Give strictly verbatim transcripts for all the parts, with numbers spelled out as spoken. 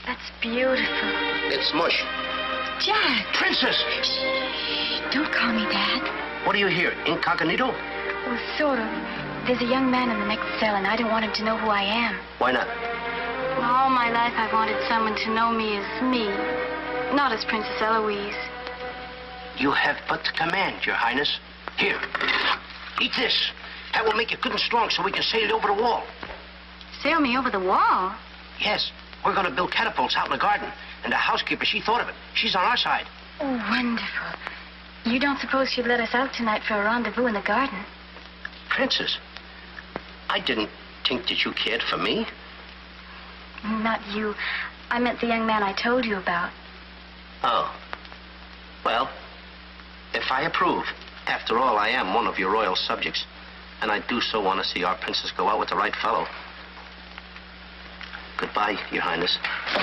that's beautiful. It's mush. Jack! Princess! Shh, don't call me Dad. What are you here, incognito? Well, sort of. There's a young man in the next cell, and I don't want him to know who I am. Why not? Well, all my life I've wanted someone to know me as me, not as Princess Eloise. You have but to command, Your Highness. Here, eat this. That will make you good and strong so we can sail you over the wall. Sail me over the wall? Yes, we're going to build catapults out in the garden. And the housekeeper, she thought of it. She's on our side. Oh, wonderful. You don't suppose she'd let us out tonight for a rendezvous in the garden? Princess, I didn't think that you cared for me. Not you. I meant the young man I told you about. Oh. Well, if I approve, after all, I am one of your royal subjects, and I do so want to see our princess go out with the right fellow. Goodbye, Your Highness.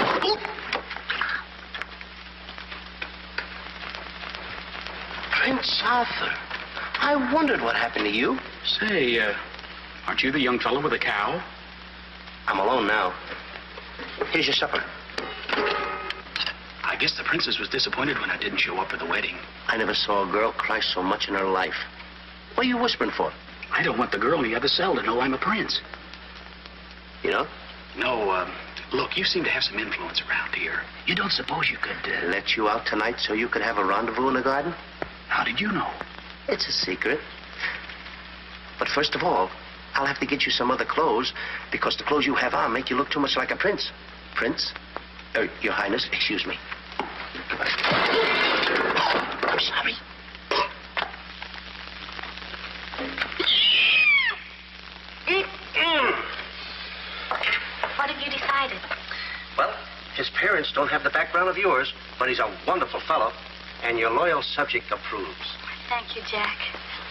Prince Arthur, I wondered what happened to you. Say, uh, aren't you the young fellow with the cow? I'm alone now. Here's your supper. I guess the princess was disappointed when I didn't show up for the wedding. I never saw a girl cry so much in her life. What are you whispering for? I don't want the girl in the other cell to know I'm a prince. You know? No, um, look, you seem to have some influence around here. You don't suppose you could, uh... Let you out tonight so you could have a rendezvous in the garden? How did you know? It's a secret. But first of all, I'll have to get you some other clothes, because the clothes you have on make you look too much like a prince. Prince? Er, Your Highness, excuse me. I'm sorry. What have you decided? Well, his parents don't have the background of yours, but he's a wonderful fellow, and your loyal subject approves. Thank you, Jack.